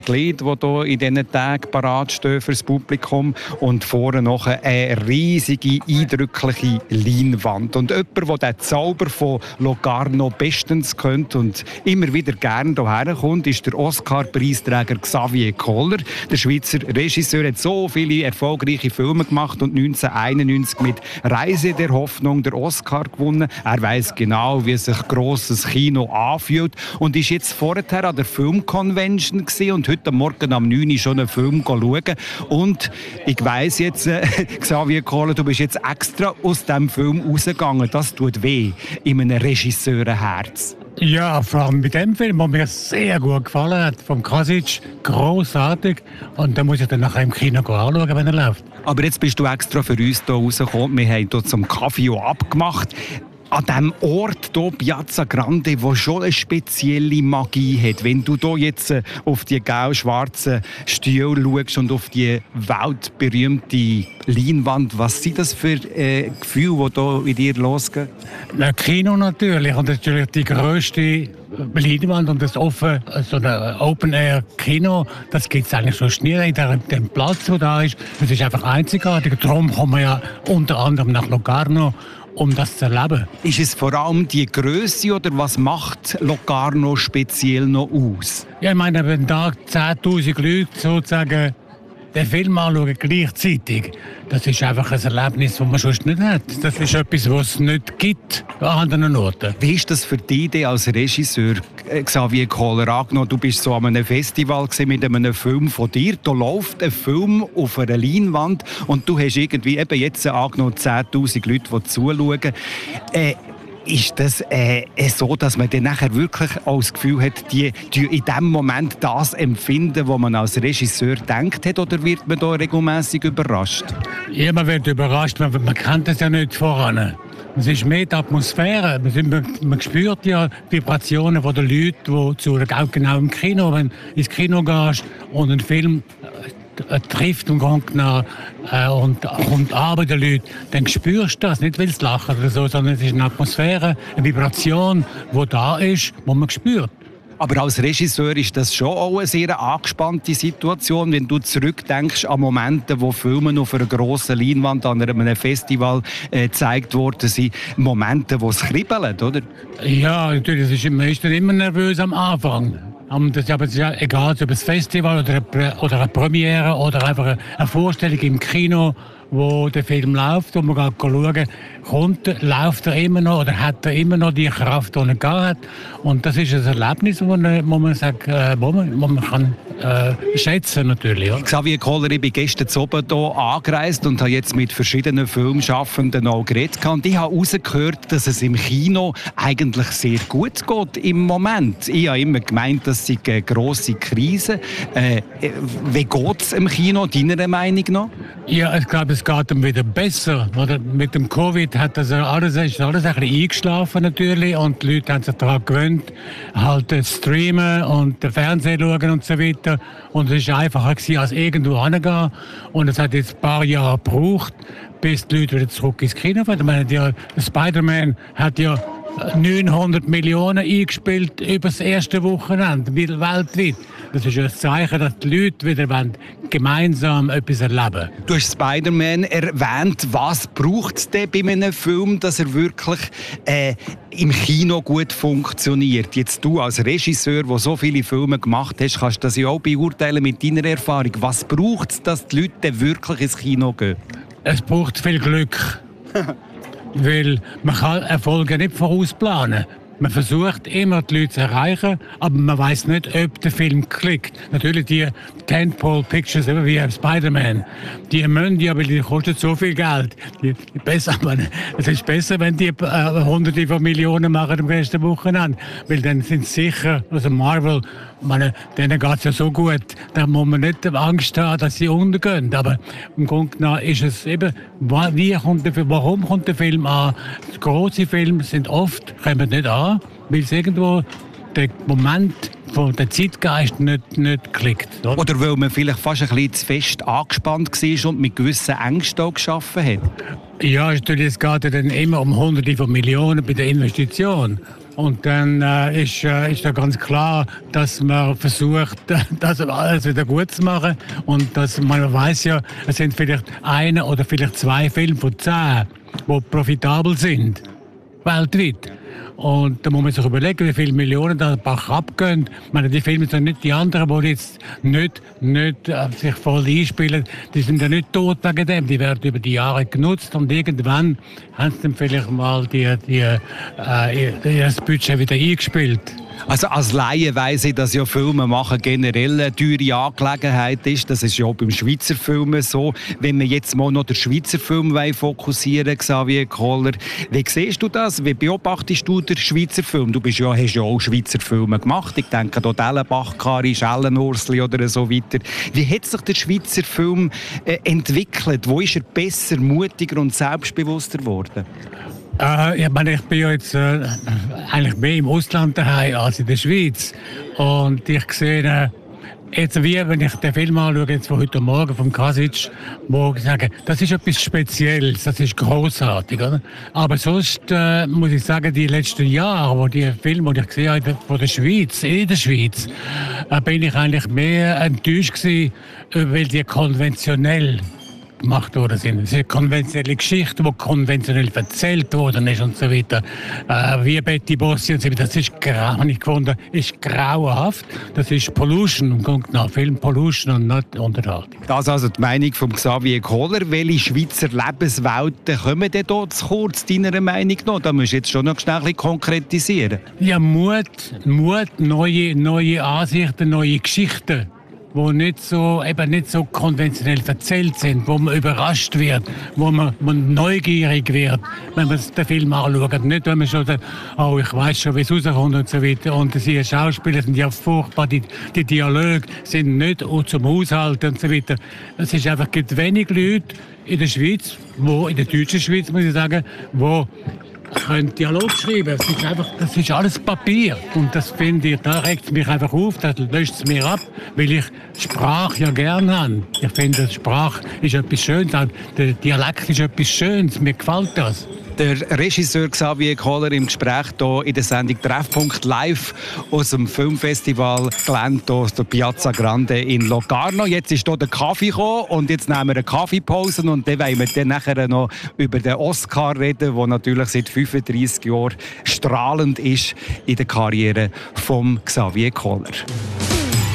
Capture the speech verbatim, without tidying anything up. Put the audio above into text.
Glied, die hier in diesen Tagen parat stehen für das Publikum. Und vorne noch eine riesige, eindrückliche Leinwand. Und jemand, der den Zauber von Locarno bestens kennt und immer wieder gerne hierher kommt, ist der Oscar-Preisträger Xavier Koller. Der Schweizer Regisseur hat so viele erfolgreiche Filme gemacht und neunzehnhunderteinundneunzig mit «Reise der Hoffnung» der Oscar gewonnen. Er weiss genau, wie sich grosses Kino anfühlt und ist jetzt vorher an der Filmconvention und heute Morgen am neun Uhr schon einen Film schauen. Und ich weiss jetzt, äh, Xavier Koller, du bist jetzt extra aus diesem Film rausgegangen. Das tut weh in einem Regisseurenherz. Ja, vor allem mit dem Film, der mir sehr gut gefallen hat, vom Krasic, grossartig. Und da muss ich dann nachher im Kino anschauen, wenn er läuft. Aber jetzt bist du extra für uns hier rausgekommen. Wir haben hier zum Kaffee abgemacht. An diesem Ort hier, Piazza Grande, der schon eine spezielle Magie hat. Wenn du hier jetzt auf die gelb-schwarzen Stühle schaust und auf die weltberühmte Leinwand, was sind das für äh, Gefühle, die hier in dir losgehen? Ein Kino natürlich. Und natürlich die grösste Leinwand und das offen, so ein Open-Air-Kino, das gibt es eigentlich sonst nie in dem Platz, der da ist. Das ist einfach einzigartig. Darum kommen wir ja unter anderem nach Locarno, um das zu erleben. Ist es vor allem die Grösse oder was macht Locarno speziell noch aus? Ja, ich meine, wenn da zehntausend Leute sozusagen den Film anschauen gleichzeitig, das ist einfach ein Erlebnis, das man sonst nicht hat. Das ist etwas, was es nicht gibt an anderen Orten. Wie ist das für dich als Regisseur, Xavier Koller, angenommen? Du bist so an einem Festival mit einem Film von dir. Da läuft ein Film auf einer Leinwand und du hast irgendwie eben jetzt angenommen zehntausend Leute, die zuschauen. Äh, Ist das äh, so, dass man dann nachher wirklich auch das Gefühl hat, die, die in dem Moment das empfinden, was man als Regisseur denkt hat, oder wird man da regelmäßig überrascht? Ja, man wird überrascht, man, man kennt das ja nicht voran. Es ist mehr die Atmosphäre. Man, man spürt ja die Vibrationen der Leute, die zu, auch genau im Kino, wenn du ins Kino gehst und einen Film äh, trifft und kommt nach, äh, und kommt an bei den Leuten, dann spürst du das, nicht weil es lachen oder so, sondern es ist eine Atmosphäre, eine Vibration, die da ist, die man spürt. Aber als Regisseur ist das schon auch eine sehr angespannte Situation, wenn du zurückdenkst an Momente, wo Filme auf einer grossen Leinwand an einem Festival äh, gezeigt worden sind. Momente, wo es kribbelt, oder? Ja, natürlich. Das ist, man ist dann immer nervös am Anfang. Das ist ja egal, ob es ein Festival oder eine, oder eine Premiere oder einfach eine Vorstellung im Kino, wo der Film läuft und man geht schauen, kommt, läuft er immer noch oder hat er immer noch die Kraft, die er gehabt hat. Und das ist ein Erlebnis, wo man, wo man, sagt, wo man, wo man kann äh, schätzen natürlich. Ja. Xavier Koller, ich bin gestern zu oben hier angereist und habe jetzt mit verschiedenen Filmschaffenden auch geredet. Und ich habe herausgehört, dass es im Kino eigentlich sehr gut geht im Moment. Ich habe immer gemeint, das sei eine grosse Krise. Äh, wie geht es im Kino, deiner Meinung nach? Ja, ich glaube, es geht ihm wieder besser. Oder mit dem Covid hat das alles, ist alles ein bisschen eingeschlafen natürlich und die Leute haben sich daran gewöhnt, halt zu streamen und den Fernsehen schauen und so weiter. Und es war einfacher gewesen, als irgendwo hingehen. Und es hat jetzt ein paar Jahre gebraucht, bis die Leute wieder zurück ins Kino fahren. Ich meine, der Spider-Man hat ja neunhundert Millionen eingespielt über das erste Wochenende weltweit. Das ist ein Zeichen, dass die Leute wieder gemeinsam etwas erleben. Du hast Spider-Man erwähnt. Was braucht es denn bei einem Film, dass er wirklich äh, im Kino gut funktioniert? Jetzt du als Regisseur, der so viele Filme gemacht hast, kannst du das ja auch beurteilen mit deiner Erfahrung. Was braucht es, dass die Leute wirklich ins Kino gehen? Es braucht viel Glück. Weil man kann Erfolge nicht vorausplanen. Man versucht immer, die Leute zu erreichen, aber man weiß nicht, ob der Film klickt. Natürlich die Tentpole Pictures, wie Spider-Man, die müssen ja, weil die kosten so viel Geld. Die, die besser, es ist besser, wenn die äh, Hunderte von Millionen machen am ersten Wochenende, weil dann sind sie sicher, also Marvel, meine, denen geht es ja so gut, da muss man nicht Angst haben, dass sie untergehen. Aber im Grunde genommen ist es eben, wie kommt der, warum kommt der Film an? Große Filme sind oft, kommen nicht an, weil es irgendwo der Moment von der Zeitgeist nicht, nicht klickt. Oder? oder weil man vielleicht fast ein bisschen zu fest angespannt war und mit gewissen Ängsten auch geschaffen hat? Ja, natürlich, es geht ja dann immer um Hunderte von Millionen bei der Investition. Und dann äh, ist, äh, ist da ganz klar, dass man versucht, das alles wieder gut zu machen. Und dass man weiß ja, es sind vielleicht eine oder vielleicht zwei Filme von zehn, die profitabel sind, weltweit. Und da muss man sich überlegen, wie viele Millionen da Bach abgehen. Ich meine, die Filme sind nicht die anderen, die jetzt nicht, nicht äh, sich voll einspielen. Die sind ja nicht tot wegen dem. Die werden über die Jahre genutzt und irgendwann haben sie dann vielleicht mal die, die, äh, das Budget wieder eingespielt. Also als Laie weiss ich, dass ja Filme machen generell eine teure Angelegenheit ist. Das ist ja auch beim Schweizer Film so. Wenn wir jetzt mal noch den Schweizer Film fokussieren, Xavier Kohler, wie siehst du das? Wie beobachtest du den Schweizer Film? Du bist ja, hast ja auch Schweizer Filme gemacht. Ich denke an Dellenbach, Kari, Schellenursli oder so weiter. Wie hat sich der Schweizer Film äh, entwickelt? Wo ist er besser, mutiger und selbstbewusster geworden? Äh, ich meine, ich bin ja jetzt äh, eigentlich mehr im Ausland daheim als in der Schweiz. Und ich sehe, äh, jetzt wie wenn ich den Film anschaue, jetzt von heute Morgen vom Kasic, wo ich sage, das ist etwas Spezielles, das ist großartig, oder? Aber sonst äh, muss ich sagen, die letzten Jahre, wo die Filme, die ich gesehen habe von der Schweiz, in der Schweiz, äh, bin ich eigentlich mehr enttäuscht gewesen, weil die konventionell gemacht worden sind. Es ist eine konventionelle Geschichte, die konventionell erzählt worden ist und so weiter. Äh, wie Betty Bossi und so weiter. Das ist, grau, ich gefunden, ist grauenhaft. Das ist Pollution, genau, Film Pollution und nicht Unterhaltung. Das ist also die Meinung von Xavier Kohler. Welche Schweizer Lebenswelten kommen denn hier zu kurz, deiner Meinung nach? Da musst du jetzt schon noch schnell ein bisschen konkretisieren. Ja, Mut, Mut, neue, neue Ansichten, neue Geschichten, die nicht so, eben nicht so konventionell erzählt sind, wo man überrascht wird, wo man, man neugierig wird, wenn man den Film anschaut. Nicht, wenn man schon sagt, oh, ich weiß schon, wie es rauskommt und so weiter. Und die Schauspieler sind ja furchtbar, die, die Dialoge sind nicht zum Haushalten und so weiter. Es ist einfach, gibt wenig Leute in der Schweiz, wo, in der deutschen Schweiz, muss ich sagen, wo können Dialog schreiben. Das ist, einfach, das ist alles Papier. Und das finde ich, da regt es mich einfach auf, das löscht es mir ab, weil ich Sprache ja gerne habe. Ich finde, Sprache ist etwas Schönes, der Dialekt ist etwas Schönes, mir gefällt das. Der Regisseur Xavier Kohler im Gespräch hier in der Sendung Treffpunkt live aus dem Filmfestival Gelände aus der Piazza Grande in Locarno. Jetzt ist hier der Kaffee gekommen und jetzt nehmen wir eine Kaffeepause und dann wollen wir dann nachher noch über den Oscar reden, der natürlich seit fünfunddreissig Jahren strahlend ist in der Karriere von Xavier Kohler.